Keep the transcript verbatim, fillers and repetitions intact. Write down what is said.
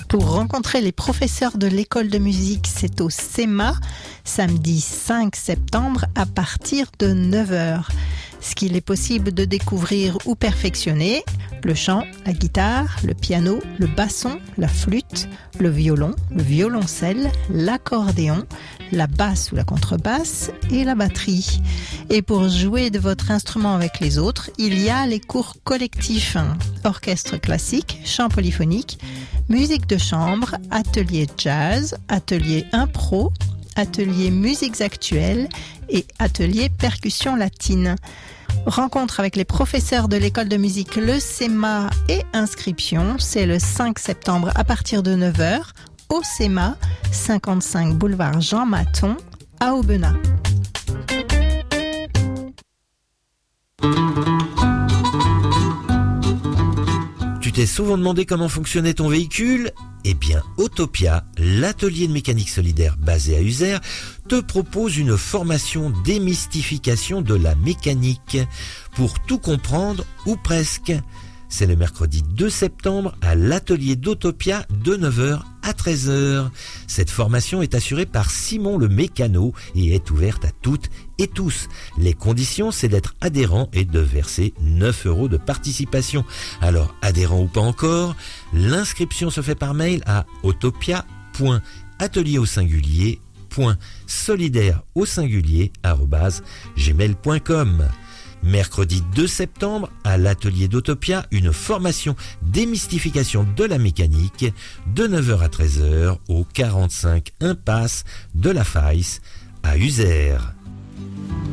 Pour rencontrer les professeurs de l'école de musique, c'est au C E M A, samedi cinq septembre à partir de neuf heures. Ce qu'il est possible de découvrir ou perfectionner: le chant, la guitare, le piano, le basson, la flûte, le violon, le violoncelle, l'accordéon, la basse ou la contrebasse et la batterie. Et pour jouer de votre instrument avec les autres, il y a les cours collectifs: orchestre classique, chant polyphonique, musique de chambre, atelier jazz, atelier impro, atelier musiques actuelles et atelier percussion latine. Rencontre avec les professeurs de l'école de musique, le C E M A et inscription, c'est le cinq septembre à partir de neuf heures au C E M A, cinquante-cinq boulevard Jean Maton à Aubenas. Tu t'es souvent demandé comment fonctionnait ton véhicule ? Eh bien, Autopia, l'atelier de mécanique solidaire basé à Uzères, te propose une formation démystification de la mécanique pour tout comprendre ou presque. C'est le mercredi deux septembre à l'atelier d'Autopia de neuf heures à treize heures. Cette formation est assurée par Simon le mécano et est ouverte à toutes et tous. Les conditions, c'est d'être adhérent et de verser neuf euros de participation. Alors, adhérent ou pas encore, l'inscription se fait par mail à autopia.atelier au singulier .solidaire au singulier arobase gmail point com. Mercredi deux septembre, à l'atelier d'Autopia, une formation démystification de la mécanique de neuf heures à treize heures au quarante-cinq impasse de la Faïsse à Uzères.